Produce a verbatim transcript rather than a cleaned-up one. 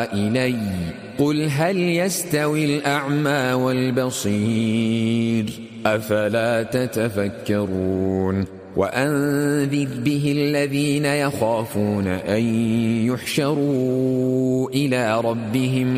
إلي قل هل يستوي الأعمى والبصير أفلا تتفكرون وأنذر به الذين يخافون أن يحشروا إلى ربهم